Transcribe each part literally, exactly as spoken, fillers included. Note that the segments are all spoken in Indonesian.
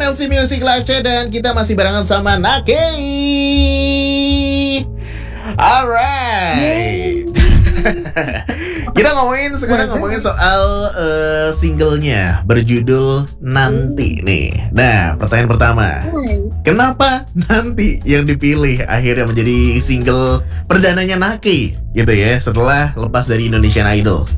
L C Music Live Chat dan kita masih barengan sama Nakei. Alright. Kita ngomongin sekarang ngomongin soal uh, singlenya berjudul Nanti nih. Nah, pertanyaan pertama, kenapa Nanti yang dipilih akhirnya menjadi single perdananya Nakei gitu ya setelah lepas dari Indonesian Idol?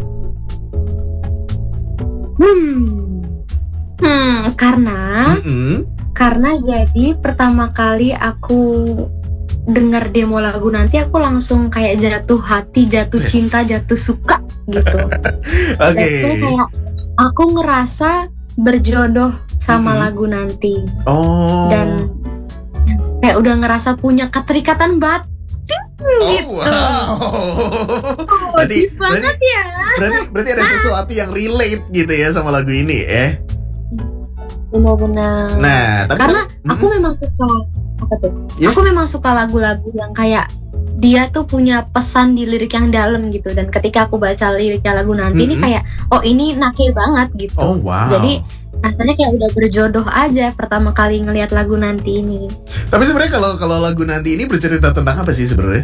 Hmm, hmm karena Mm-mm. karena jadi pertama kali aku dengar demo lagu Nanti, aku langsung kayak jatuh hati, jatuh Yes. cinta, jatuh suka gitu. Oke. Dan kayak aku ngerasa berjodoh sama Mm-mm. lagu Nanti. Oh. Dan kayak udah ngerasa punya keterikatan batin Oh gitu. wow. Oh, Berarti- deep banget berarti- ya. Berarti berarti ada sesuatu yang relate gitu ya sama lagu ini ya. Benar-benar. Nah, tapi Karena tapi- aku memang suka apa tuh? Ya. Aku memang suka lagu-lagu yang kayak dia tuh punya pesan di lirik yang dalam gitu. Dan ketika aku baca liriknya lagu Nanti ini Mm-mm. kayak oh ini Nakei banget gitu. Oh wow. Jadi rasanya kayak udah berjodoh aja pertama kali ngelihat lagu Nanti ini. Tapi sebenarnya kalau kalau lagu Nanti ini bercerita tentang apa sih sebenarnya?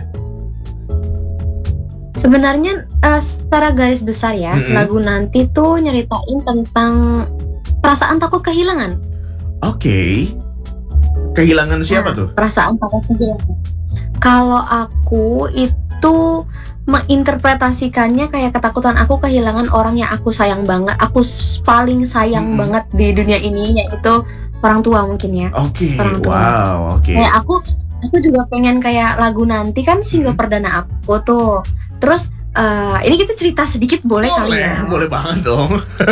Sebenarnya eh, secara garis besar ya, Mm-mm. lagu Nanti tuh nyeritain tentang perasaan takut kehilangan. Oke. Kehilangan siapa Nah, tuh? Perasaan takut kehilangan. Kalau aku itu menginterpretasikannya kayak ketakutan aku kehilangan orang yang aku sayang banget, aku s- paling sayang Mm-mm. banget di dunia ini, yaitu orang tua mungkin ya. Oke. Orang tua. Wow, oke. Kayak aku, aku juga pengen kayak lagu Nanti kan single Mm-mm. perdana aku tuh. Terus eh, ini kita cerita sedikit boleh kali ya? Boleh, boleh banget dong.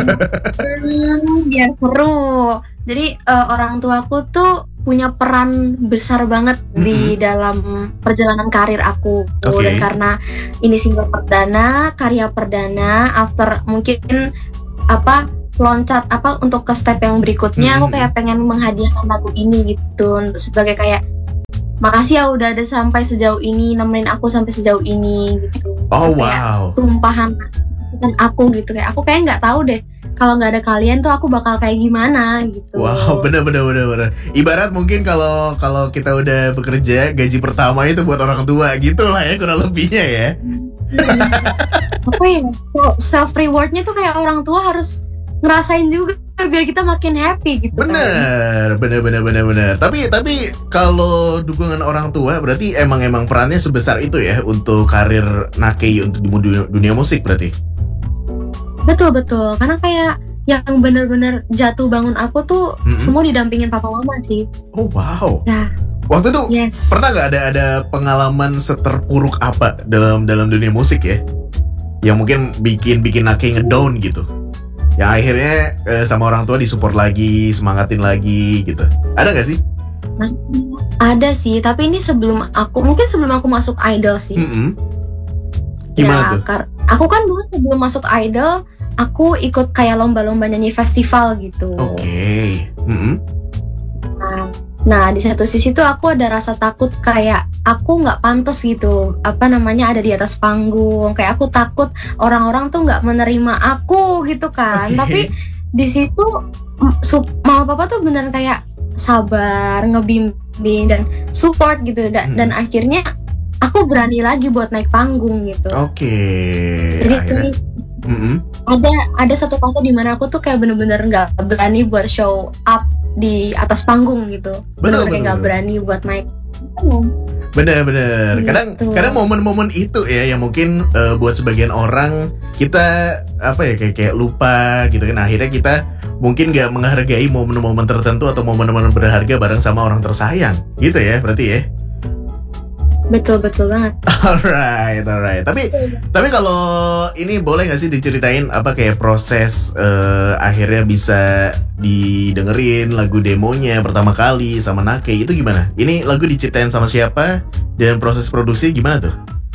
Hmm, biar seru. Jadi eh, orang tuaku tuh punya peran besar banget di dalam perjalanan karir aku. Oke. Dan karena ini single perdana, karya perdana, after mungkin apa loncat apa untuk ke step yang berikutnya, aku Mhm. kayak pengen menghadiahkan lagu ini gitu untuk sebagai kayak makasih ya udah ada sampai sejauh ini, nemenin aku sampai sejauh ini gitu. Oh Kayak wow. tumpahan dan aku gitu, kayak aku kayak nggak tahu deh kalau nggak ada kalian tuh aku bakal kayak gimana gitu. Wow, bener bener bener bener. Ibarat mungkin kalau kalau kita udah bekerja gaji pertama itu buat orang tua gitu lah ya kurang lebihnya ya. Apa ya, self rewardnya tuh kayak orang tua harus ngerasain juga biar kita makin happy gitu. Kan. Bener, bener bener bener bener. Tapi tapi kalau dukungan orang tua berarti emang emang perannya sebesar itu ya untuk karir Nakei untuk di dunia, dunia musik berarti. Betul betul, karena kayak yang bener-bener jatuh bangun aku tuh Mm-mm. semua didampingin papa mama sih. Oh wow. Ya, Waktu itu yes. pernah nggak ada ada pengalaman seterpuruk apa dalam dalam dunia musik ya? Yang mungkin bikin bikin Nakei ngedown gitu. Yang akhirnya eh, sama orang tua disupport lagi, semangatin lagi gitu. Ada nggak sih? Nah, ada sih, tapi ini sebelum aku mungkin sebelum aku masuk idol sih. Mm-mm. Gimana ya, tuh? kar- aku kan dulu sebelum masuk idol, aku ikut kayak lomba-lomba nyanyi festival gitu. Oke. Mm-mm. Nah, nah, di satu sisi tuh aku ada rasa takut kayak aku nggak pantas gitu, apa namanya ada di atas panggung. Kayak aku takut orang-orang tuh nggak menerima aku gitu kan. Oke. Tapi di situ m- sup- mama papa tuh beneran kayak sabar, ngebimbing dan support gitu. Da- Hmm. Dan akhirnya aku berani lagi buat naik panggung gitu. Oke. Jadi Akhirnya. Mm-mm. ada ada satu fase di mana aku tuh kayak bener-bener nggak berani buat show up di atas panggung gitu. Betul, Bener-bener kayak betul, nggak betul. berani buat naik panggung. Bener-bener. Kadang Gitu. kadang momen-momen itu ya yang mungkin eh, buat sebagian orang kita apa ya kayak kayak lupa gitu kan. Akhirnya kita mungkin nggak menghargai momen-momen tertentu atau momen-momen berharga bareng sama orang tersayang. Gitu ya berarti ya. Betul betul banget. Alright, alright. Tapi tapi kalau ini boleh nggak sih diceritain apa kayak proses eh, akhirnya bisa didengerin lagu demonya pertama kali sama Nakei itu gimana? Ini lagu diciptain sama siapa dan proses produksi gimana tuh?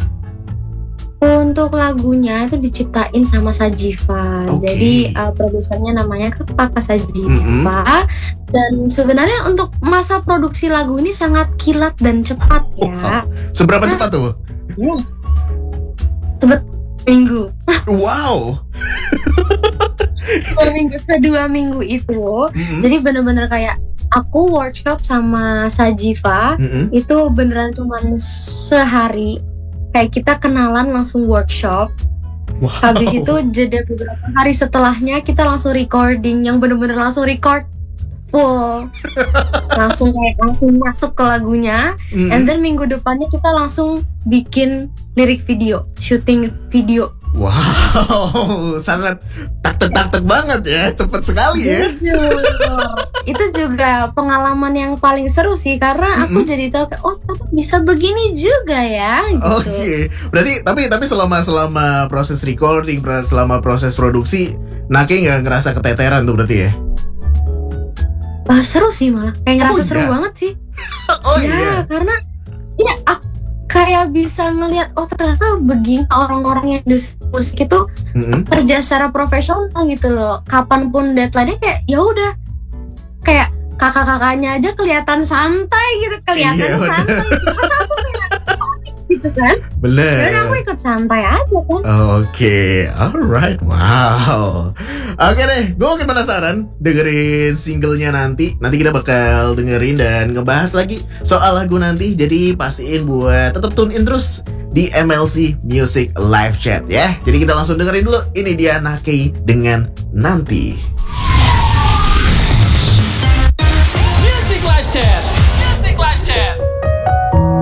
Untuk lagunya itu diciptain sama Sajiva. Oke. Jadi uh, produsernya namanya Kakak Sajiva. Mm-mm. Dan sebenarnya untuk masa produksi lagu ini sangat kilat dan cepat ya. Seberapa cepat tuh? Ya. Sebet minggu. Wow. dua minggu kedua minggu itu, Mm-mm. jadi bener-bener kayak aku workshop sama Sajiva Mm-mm. itu beneran cuman sehari. Kayak kita kenalan langsung workshop. Wow. Habis itu jeda beberapa hari setelahnya kita langsung recording yang bener-bener langsung record full. Langsung kayak langsung masuk ke lagunya. Mm-mm. And then minggu depannya kita langsung bikin lirik video, syuting video. Wow, sangat tak-tak-tak banget ya, cepat sekali ya. Jujur. Itu juga pengalaman yang paling seru sih karena aku Mm-mm. jadi tahu kayak, oh ternyata bisa begini juga ya gitu. Oke, berarti tapi tapi selama selama proses recording, pra- selama proses produksi, Nake nggak ngerasa keteteran tuh berarti ya? Ah, seru sih malah kayak ngerasa Oh, seru iya? banget sih. Oh Ya, iya. karena ya aku kayak bisa ngelihat oh ternyata begini orang-orang yang industri musik itu Mm-mm. kerja secara profesional gitu loh. Kapanpun deadline-nya kayak ya udah kayak kakak-kakaknya aja kelihatan santai gitu, kelihatan Iya, bener. santai. Masa aku kayak panik gitu kan? Ya Bener. udah aku ikut santai aja kan. Oke, alright, wow. Oke deh, gue makin penasaran dengerin singlenya nanti. Nanti kita bakal dengerin dan ngebahas lagi soal lagu nanti. Jadi pastiin buat tetap tune in terus di M L C Music Live Chat ya. Jadi kita langsung dengerin dulu. Ini dia Nake dengan Nanti.